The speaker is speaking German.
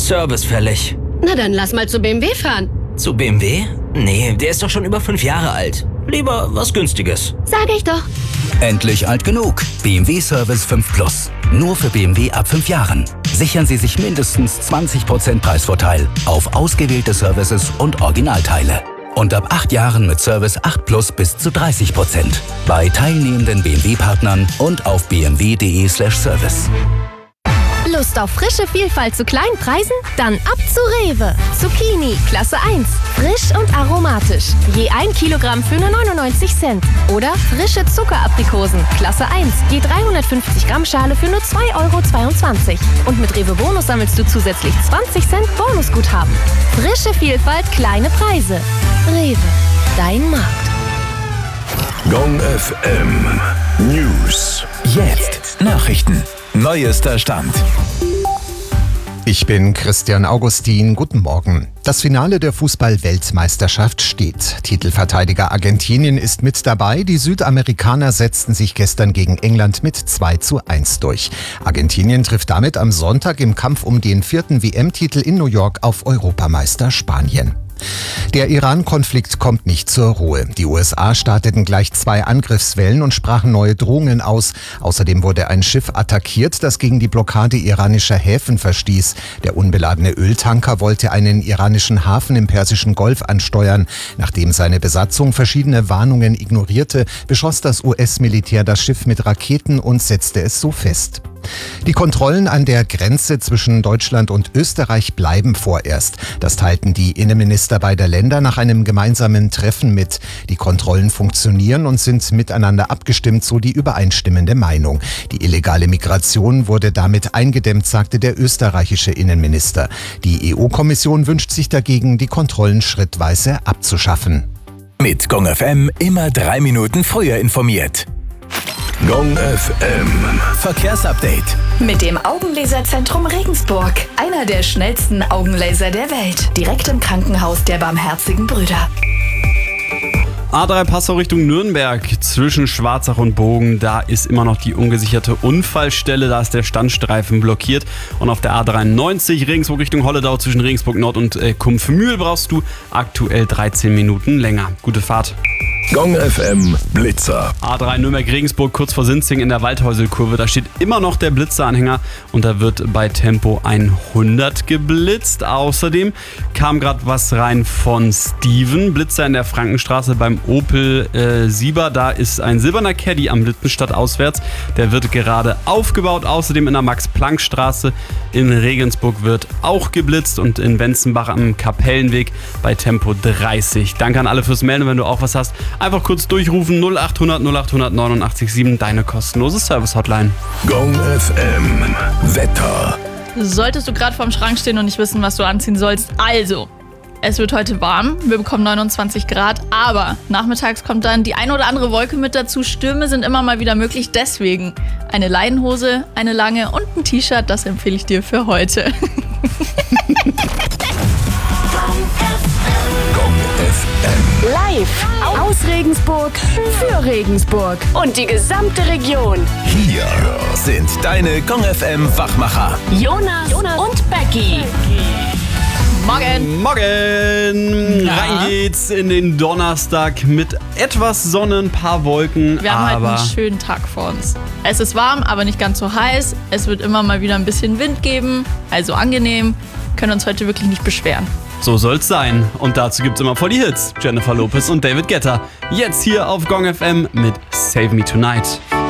Service fällig. Na dann lass mal zu BMW fahren. Zu BMW? Nee, der ist doch schon über 5 Jahre alt. Lieber was Günstiges. Sag ich doch. Endlich alt genug. BMW Service 5 Plus. Nur für BMW ab 5 Jahren. Sichern Sie sich mindestens 20% Preisvorteil auf ausgewählte Services und Originalteile. Und ab 8 Jahren mit Service 8 Plus bis zu 30%. Bei teilnehmenden BMW-Partnern und auf bmw.de/service. Lust auf frische Vielfalt zu kleinen Preisen? Dann ab zu Rewe. Zucchini, Klasse 1. Frisch und aromatisch. Je 1 Kilogramm für nur 99 Cent. Oder frische Zuckeraprikosen, Klasse 1. Je 350 Gramm Schale für nur 2,22 €. Und mit Rewe Bonus sammelst du zusätzlich 20 Cent Bonusguthaben. Frische Vielfalt, kleine Preise. Rewe, dein Markt. Gong FM News. Jetzt Nachrichten. Neuester Stand. Ich bin Christian Augustin. Guten Morgen. Das Finale der Fußball-Weltmeisterschaft steht. Titelverteidiger Argentinien ist mit dabei. Die Südamerikaner setzten sich gestern gegen England mit 2:1 durch. Argentinien trifft damit am Sonntag im Kampf um den 4. WM-Titel in New York auf Europameister Spanien. Der Iran-Konflikt kommt nicht zur Ruhe. Die USA starteten gleich 2 Angriffswellen und sprachen neue Drohungen aus. Außerdem wurde ein Schiff attackiert, das gegen die Blockade iranischer Häfen verstieß. Der unbeladene Öltanker wollte einen iranischen Hafen im Persischen Golf ansteuern. Nachdem seine Besatzung verschiedene Warnungen ignorierte, beschoss das US-Militär das Schiff mit Raketen und setzte es so fest. Die Kontrollen an der Grenze zwischen Deutschland und Österreich bleiben vorerst. Das teilten die Innenminister beider Länder nach einem gemeinsamen Treffen mit. Die Kontrollen funktionieren und sind miteinander abgestimmt, so die übereinstimmende Meinung. Die illegale Migration wurde damit eingedämmt, sagte der österreichische Innenminister. Die EU-Kommission wünscht sich dagegen, die Kontrollen schrittweise abzuschaffen. Mit Gong FM immer 3 Minuten früher informiert. Gong FM Verkehrsupdate. Mit dem Augenlaserzentrum Regensburg. Einer der schnellsten Augenlaser der Welt. Direkt im Krankenhaus der Barmherzigen Brüder. A3 Passau Richtung Nürnberg zwischen Schwarzach und Bogen. Da ist immer noch die ungesicherte Unfallstelle. Da ist der Standstreifen blockiert. Und auf der A93 Regensburg Richtung Holledau zwischen Regensburg Nord und Kumpfmühl brauchst du aktuell 13 Minuten länger. Gute Fahrt. Gong FM Blitzer. A3 Nürnberg-Regensburg kurz vor Sinzing in der Waldhäuselkurve. Da steht immer noch der Blitzeranhänger und da wird bei Tempo 100 geblitzt. Außerdem kam gerade was rein von Steven. Blitzer in der Frankenstraße beim Opel Sieber. Da ist ein silberner Caddy am Blitzenstadt auswärts. Der wird gerade aufgebaut. Außerdem in der Max-Planck-Straße in Regensburg wird auch geblitzt und in Wenzenbach am Kapellenweg bei Tempo 30. Danke an alle fürs Melden. Wenn du auch was hast, einfach kurz durchrufen 0800 0800 89 7, deine kostenlose Service-Hotline. Gong FM Wetter. Solltest du gerade vorm Schrank stehen und nicht wissen, was du anziehen sollst, also, es wird heute warm, wir bekommen 29 Grad, aber nachmittags kommt dann die ein oder andere Wolke mit dazu. Stürme sind immer mal wieder möglich, deswegen eine Leinenhose, eine lange und ein T-Shirt, das empfehle ich dir für heute. Live aus Regensburg für Regensburg und die gesamte Region. Hier sind deine Gong FM Wachmacher. Jonas und Becky. Morgen. Morgen! Na? Rein geht's in den Donnerstag mit etwas Sonne, ein paar Wolken. Wir haben heute einen schönen Tag vor uns. Es ist warm, aber nicht ganz so heiß. Es wird immer mal wieder ein bisschen Wind geben, also angenehm. Wir können uns heute wirklich nicht beschweren. So soll's sein. Und dazu gibt's immer voll die Hits. Jennifer Lopez und David Guetta. Jetzt hier auf Gong FM mit Save Me Tonight.